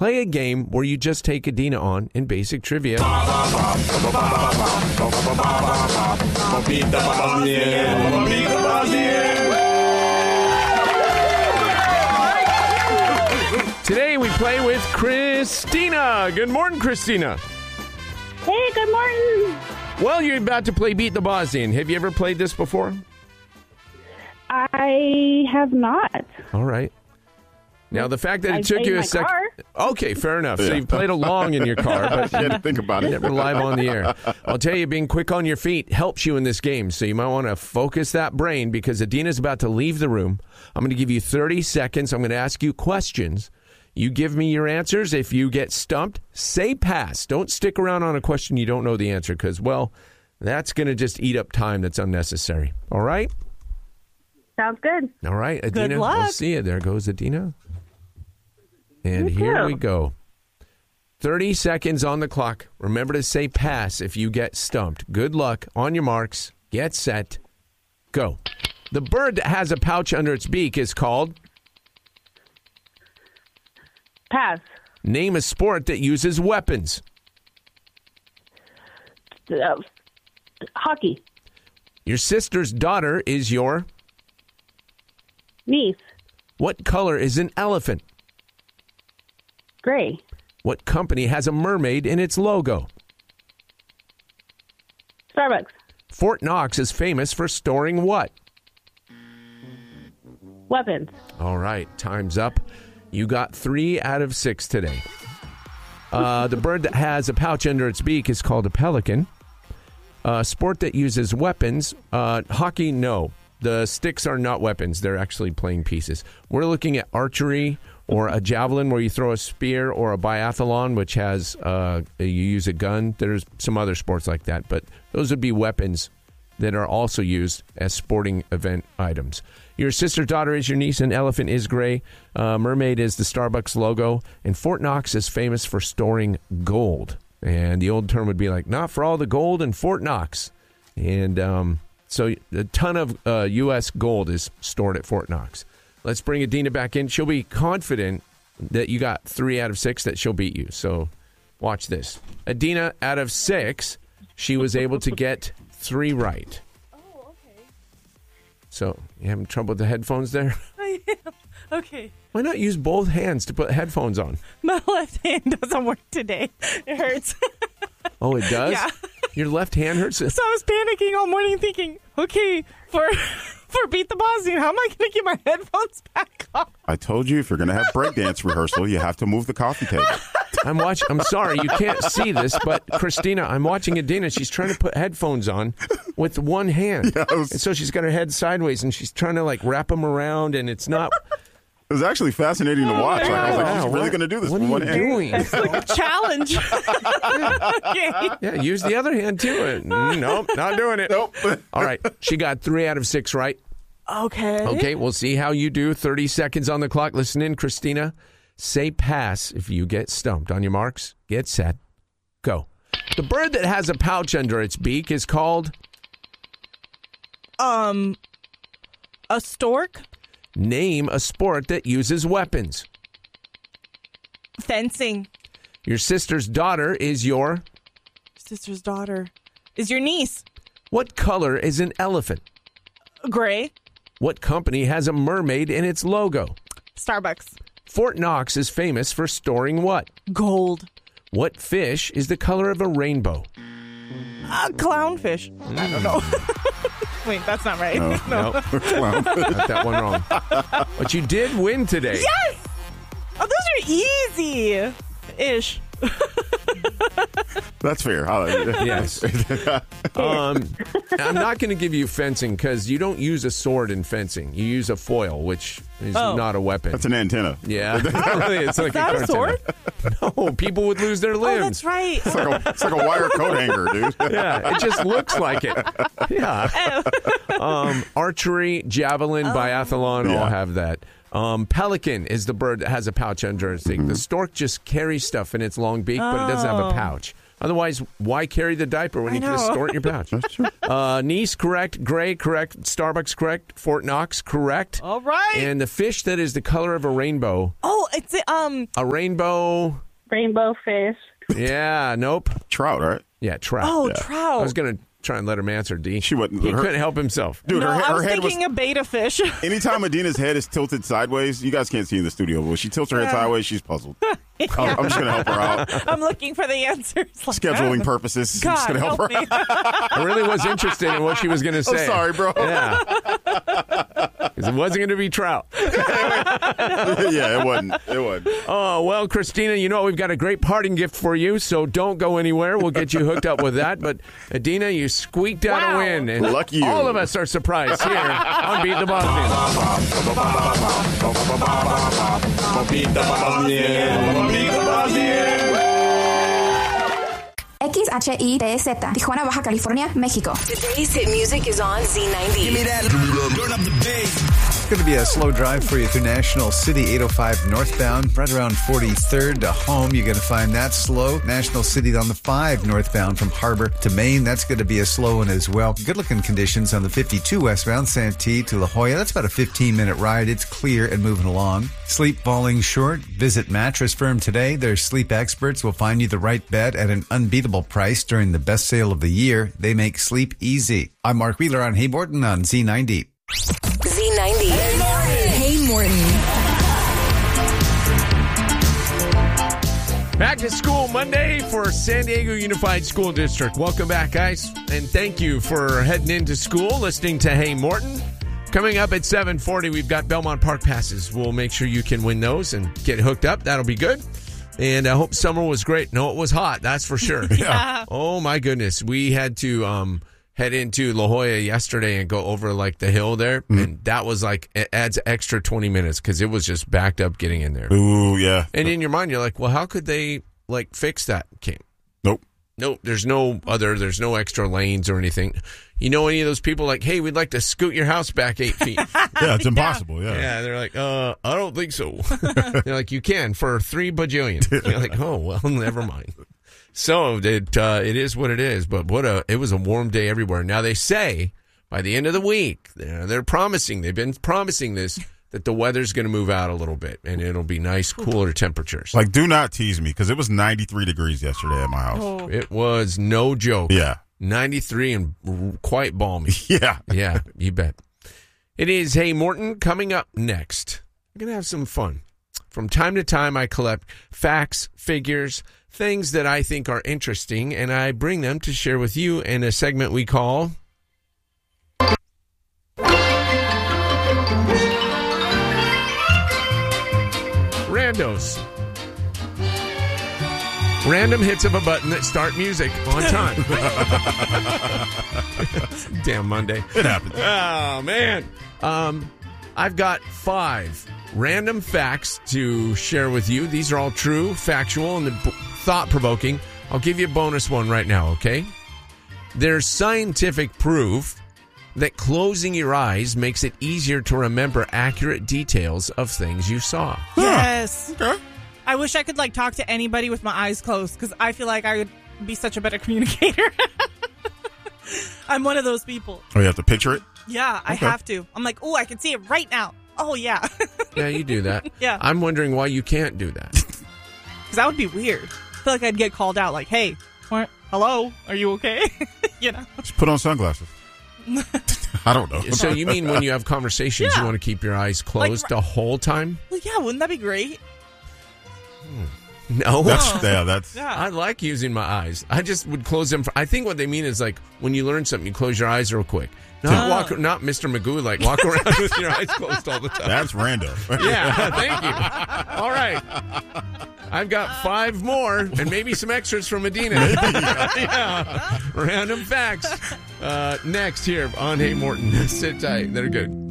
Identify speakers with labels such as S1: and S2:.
S1: play a game where you just take Adina on in basic trivia. Today we play with Christina. Good morning, Christina.
S2: Hey, good morning.
S1: Well, you're about to play Beat the Bosnian. Have you ever played this before?
S2: I have not.
S1: All right. Now, the fact that it took you a second. Okay, fair enough. So you played along in your car, but
S3: you had to think about it.
S1: Never live on the air. I'll tell you, being quick on your feet helps you in this game, so you might want to focus that brain because Adina's about to leave the room. I'm going to give you 30 seconds. I'm going to ask you questions. You give me your answers. If you get stumped, say pass. Don't stick around on a question you don't know the answer because, well, that's going to just eat up time that's unnecessary. All right?
S2: Sounds good.
S1: All right, Adina.
S4: Good luck.
S1: We'll see you. There goes Adina. And here we go. 30 seconds on the clock. Remember to say pass if you get stumped. Good luck. On your marks. Get set. Go. The bird that has a pouch under its beak is called?
S2: Pass.
S1: Name a sport that uses weapons.
S2: Hockey.
S1: Your sister's daughter is your?
S2: Niece.
S1: What color is an elephant?
S2: Gray.
S1: What company has a mermaid in its logo?
S2: Starbucks.
S1: Fort Knox is famous for storing what?
S2: Weapons.
S1: All right, time's up. You got 3 out of 6 today. The bird that has a pouch under its beak is called a pelican. Sport that uses weapons. Hockey, no. The sticks are not weapons. They're actually playing pieces. We're looking at archery or a javelin where you throw a spear, or a biathlon, which has you use a gun. There's some other sports like that, but those would be weapons that are also used as sporting event items. Your sister's daughter is your niece, and elephant is gray. Mermaid is the Starbucks logo, and Fort Knox is famous for storing gold. And the old term would be like, not for all the gold in Fort Knox. And so a ton of U.S. gold is stored at Fort Knox. Let's bring Adina back in. She'll be confident that you got 3 out of 6 that she'll beat you. So watch this. Adina, out of 6, she was able to get 3 right.
S4: Oh, okay.
S1: So you having trouble with the headphones there?
S4: I am. Okay.
S1: Why not use both hands to put headphones on?
S4: My left hand doesn't work today. It hurts.
S1: Oh, it does?
S4: Yeah.
S1: Your left hand hurts?
S4: So I was panicking all morning thinking, okay, for Beat the Bosnian, how am I going to get my headphones back on?
S3: I told you if you're going to have breakdance rehearsal, you have to move the coffee table.
S1: I'm sorry, you can't see this, but Christina, I'm watching Adina. She's trying to put headphones on with one hand.
S3: Yes.
S1: And so she's got her head sideways, and she's trying to, wrap them around, and it's not...
S3: It was actually fascinating to watch. I was like, she's really going to do this
S1: what
S3: with one
S1: are you
S3: hand.
S1: doing?
S4: It's like a challenge. Okay.
S1: Yeah, use the other hand, too. Nope, not doing it.
S3: Nope.
S1: All right, she got 3 out of 6 right.
S4: Okay.
S1: Okay, we'll see how you do. 30 seconds on the clock. Listen in, Christina. Say pass if you get stumped. On your marks, get set, go. The bird that has a pouch under its beak is called?
S4: A stork.
S1: Name a sport that uses weapons.
S4: Fencing.
S1: Your sister's daughter is your?
S4: Sister's daughter is your niece.
S1: What color is an elephant?
S4: Gray.
S1: What company has a mermaid in its logo?
S4: Starbucks.
S1: Fort Knox is famous for storing what?
S4: Gold.
S1: What fish is the color of a rainbow?
S4: Clownfish. I don't know. Wait, that's not right.
S1: No.
S3: Clown.
S1: Got that one wrong. But you did win today.
S4: Yes! Oh, those are easy-ish.
S3: That's fair.
S1: Yes. I'm not going to give you fencing because you don't use a sword in fencing. You use a foil, which is not a weapon.
S3: That's an antenna.
S1: Yeah. Really, it's like
S4: Is that a sword?
S1: No, people would lose their
S4: Oh,
S1: limbs.
S4: that's right.
S3: It's like a wire coat hanger, dude.
S1: Yeah, it just looks like it. Yeah. Archery, javelin, biathlon, all have that. Pelican is the bird that has a pouch under its beak. The stork just carries stuff in its long beak, but it doesn't have a pouch. Otherwise, why carry the diaper when you can just store it in your pouch?
S3: That's true.
S1: Nice, correct. Gray, correct. Starbucks, correct. Fort Knox, correct.
S4: All right.
S1: And the fish that is the color of a rainbow.
S4: Oh, it's
S1: A rainbow.
S2: Rainbow fish.
S1: Yeah, nope.
S3: Trout, right?
S1: Yeah, trout.
S4: Oh,
S1: Yeah.
S4: trout.
S1: I was going to try and let him answer, D.
S3: She wouldn't.
S1: He couldn't help himself.
S3: Dude,
S4: no,
S3: her
S4: I was
S3: head was.
S4: thinking a beta fish.
S3: Anytime Adina's head is tilted sideways, you guys can't see in the studio, but when she tilts her head sideways, she's puzzled. I'm just going to help her out.
S4: I'm looking for the answers. Like,
S3: Scheduling purposes.
S4: God,
S3: I'm just going to help her
S4: me.
S3: out.
S1: I really was interested in what she was going to say.
S3: I'm sorry, bro.
S1: Yeah. 'Cause it wasn't going to be trout.
S3: Yeah, it wasn't.
S1: Oh, well, Christina, you know we've got a great parting gift for you, so don't go anywhere. We'll get you hooked up with that. But, Adina, you squeaked out a
S4: Wow.
S1: win. And
S3: Lucky you.
S1: all of us are surprised here on Beat the Bosnian.
S5: XHITZ, Tijuana, Baja California, México.
S6: Today's hit music is on Z90. Give me that. Turn up the bass.
S7: It's going to be a slow drive for you through National City 805 northbound, right around 43rd to home. You're going to find that slow. National City on the 5 northbound from Harbor to Maine. That's going to be a slow one as well. Good looking conditions on the 52 westbound, Santee to La Jolla. That's about a 15-minute ride. It's clear and moving along. Sleep falling short? Visit Mattress Firm today. Their sleep experts will find you the right bed at an unbeatable price during the best sale of the year. They make sleep easy. I'm Mark Wheeler on Hey Morton on Z90.
S6: Z90. Hey Morton.
S1: Back to school Monday for San Diego Unified School District. Welcome back, guys. And thank you for heading into school, listening to Hey Morton. Coming up at 7:40, we've got Belmont Park passes. We'll make sure you can win those and get hooked up. That'll be good. And I hope summer was great. No, it was hot. That's for sure.
S3: Yeah.
S1: Oh, my goodness. We had to head into La Jolla yesterday and go over like the hill there.
S3: Mm-hmm.
S1: And that was like, it adds extra 20 minutes because it was just backed up getting in there.
S3: Ooh, yeah.
S1: And in your mind, you're like, well, how could they like fix that? Nope, there's no extra lanes or anything. You know any of those people like, hey, we'd like to scoot your house back 8 feet.
S3: Yeah, it's impossible. Yeah.
S1: Yeah, they're like, I don't think so. They're like, you can for $3 bajillion. You're like, oh, well, never mind. So it is what it is. But it was a warm day everywhere. Now they say by the end of the week, they've been promising this, that the weather's going to move out a little bit and it'll be nice, cooler temperatures.
S3: Like, do not tease me because it was 93 degrees yesterday at my house.
S4: Oh.
S1: It was no joke.
S3: Yeah.
S1: 93 and quite balmy.
S3: Yeah.
S1: Yeah, you bet. It is Hey Morton coming up next. We're going to have some fun. From time to time, I collect facts, figures, things that I think are interesting, and I bring them to share with you in a segment we call Randos. Random hits of a button that start music on time. Damn Monday.
S3: It happens.
S1: Oh, man. I've got 5 random facts to share with you. These are all true, factual, and thought-provoking. I'll give you a bonus one right now, okay? There's scientific proof that closing your eyes makes it easier to remember accurate details of things you saw.
S4: Yes.
S3: Okay.
S4: I wish I could like talk to anybody with my eyes closed because I feel like I would be such a better communicator. I'm one of those people.
S3: Oh, you have to picture it?
S4: Yeah, I
S3: Okay.
S4: have to. I'm like, oh, I can see it right now. Oh, yeah.
S1: Yeah, you do that.
S4: Yeah.
S1: I'm wondering why you can't do that.
S4: Because that would be weird. I feel like I'd get called out like, hey, what? Hello, are you okay? You know?
S3: Just put on sunglasses. I don't know.
S1: So you mean when you have conversations,
S4: Yeah.
S1: you want to keep your eyes closed
S4: Like-
S1: the whole time?
S4: Well, yeah, wouldn't that be great?
S1: No.
S3: That's
S4: Yeah.
S1: I like using my eyes. I just would close them. I think what they mean is like when you learn something, you close your eyes real quick. Not Mr. Magoo, like walk around with your eyes closed all the time.
S3: that's random.
S1: Yeah, thank you. All right. I've got 5 more and maybe some extras from Adina. Yeah. Random facts. Next here on Hey Morton. Sit tight. They're good.